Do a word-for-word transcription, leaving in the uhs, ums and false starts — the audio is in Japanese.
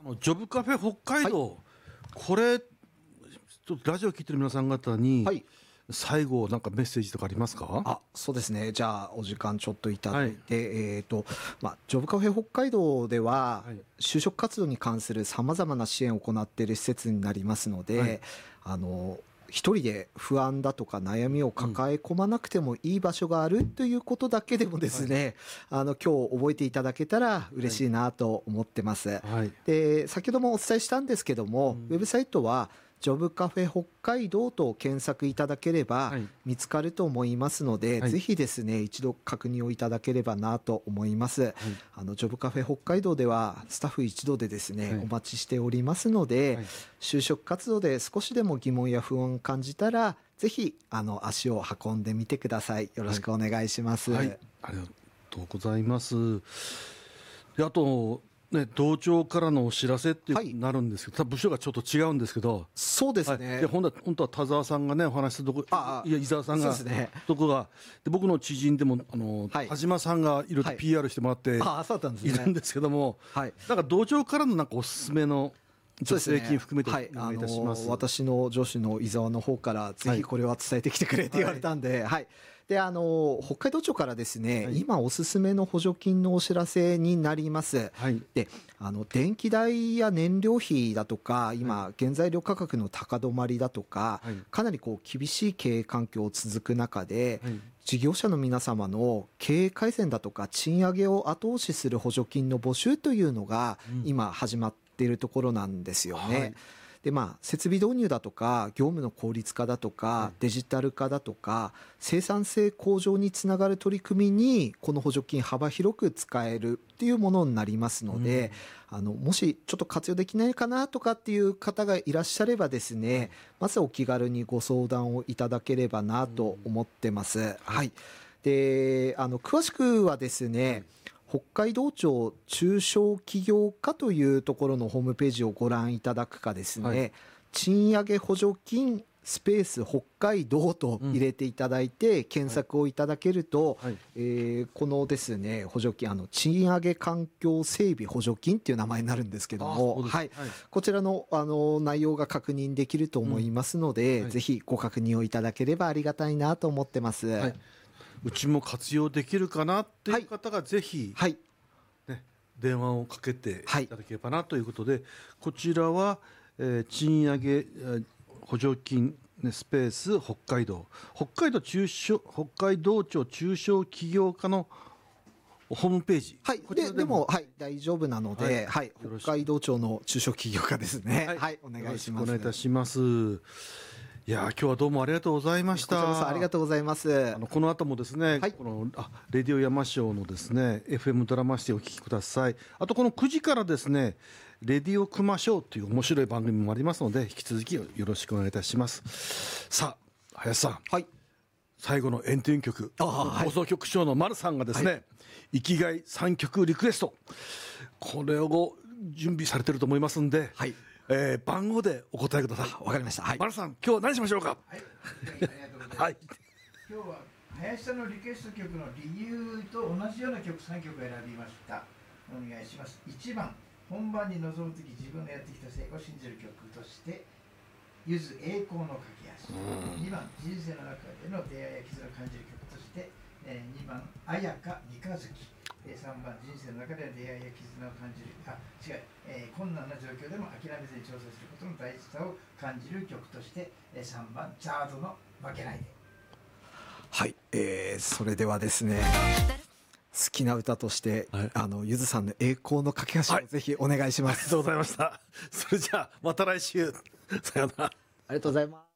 ジョブカフェ北海道、はい、これちょっとラジオ聞いてる皆さん方に、はい、最後なんかメッセージとかありますか？ あ、そうですね。じゃあお時間ちょっといただいて、はい、えっ、ー、とまあジョブカフェ北海道では、はい、就職活動に関するさまざまな支援を行っている施設になりますので、はい、あの一人で不安だとか悩みを抱え込まなくてもいい場所があるということだけでもですね、はい、あの今日覚えていただけたら嬉しいなと思ってます。はい、で、先ほどもお伝えしたんですけども、うん、ウェブサイトはジョブカフェ北海道と検索いただければ見つかると思いますので、はい、ぜひですね一度確認をいただければなと思います。はい、あのジョブカフェ北海道ではスタッフ一同でですね、はい、お待ちしておりますので、はい、就職活動で少しでも疑問や不安を感じたらぜひあの足を運んでみてください。よろしくお願いします。 はいはい、ありがとうございます。で、あとね、同庁からのお知らせってなるんですけど、はい、部署がちょっと違うんですけど、 そうですね、はい、 で本当は本当は田沢さんがねお話したとこ、 ああいや伊沢さんが、ね、とこがで僕の知人でもあの、はい、田島さんがいろいろ ピーアール してもらって、 はい、 いるんですけども、はい、だから同庁からのなんかおすすめの助成金含めてお願いいたします。 はい、あの私の上司の伊沢の方からぜひこれは伝えてきてくれって言われたんで、はいはい、であの北海道庁からですね、はい、今おすすめの補助金のお知らせになります。はい、であの電気代や燃料費だとか今原材料価格の高止まりだとか、はい、かなりこう厳しい経営環境続く中で、はい、事業者の皆様の経営改善だとか賃上げを後押しする補助金の募集というのが今始まっているところなんですよね。はい、でまあ、設備導入だとか業務の効率化だとか、はい、デジタル化だとか生産性向上につながる取り組みにこの補助金幅広く使えるっていうものになりますので、うん、あのもしちょっと活用できないかなとかっていう方がいらっしゃればですね、まずお気軽にご相談をいただければなと思ってます。うん、はい、であの詳しくはですね、北海道庁中小企業課というところのホームページをご覧いただくかですね、はい、賃上げ補助金スペース北海道と入れていただいて検索をいただけると、はい、えー、このですね補助金あの賃上げ環境整備補助金っていう名前になるんですけども、はい、はい、こちらのあの内容が確認できると思いますので、うん、はい、ぜひご確認をいただければありがたいなと思ってます。はい、 うちも活用できるかなっていう方がぜひ、はいね、電話をかけていただければなということで、はい、こちらは、えー、賃上げ、えー、補助金、ね、スペース北海道北海道中小北海道庁中小企業課のホームページ、 はい、 こちらでも、はい、大丈夫なので、はいはい、北海道庁の中小企業課ですね、はいはい、お願いします。 お願いいたします。いや今日はどうもありがとうございました。 こちらこそありがとうございます。 あのこの後もですね、はい、このあレディオ山椒のですね エフエム ドラマシティをお聞きください。あとこのくじからですねレディオ熊賞という面白い番組もありますので引き続きよろしくお願いいたします。さあ林さん、はい、最後のエントリー曲、はい、放送局長の丸さんがですね、はい、生きがいさんきょくリクエスト、これを準備されていると思いますんで、はい、えー、番号でお答えください。 わかりました。はい、 丸さん今日は何しましょうか。 はい、ありがとうございます。はい、今日は林さんのリクエスト曲の理由と同じような曲さんきょく選びました。お願いします。いちばん、本番に臨む時自分がやってきた成功を信じる曲としてゆず栄光の架け橋、にばん人生の中での出会いや絆を感じる曲として、えー、にばん綾香三日月、さんばん人生の中での出会いや絆を感じる、あ違う、えー、困難な状況でも諦めずに挑戦することの大事さを感じる曲として、えー、さんばんチャードの負けないで。 はい、えー、それではですね好きな歌として、はい、あのゆずさんの栄光の架け橋をぜひお願いします。 はい、ありがとうございました。それじゃあまた来週さようなら。 ありがとうございます。